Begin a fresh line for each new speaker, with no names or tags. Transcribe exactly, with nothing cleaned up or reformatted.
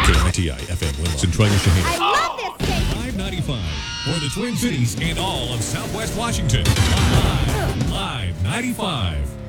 K I T I F M Willow, Centralia, Shaheen.
I love this station.
five ninety-five for the Twin Cities and all of Southwest Washington. Live, Live ninety-five.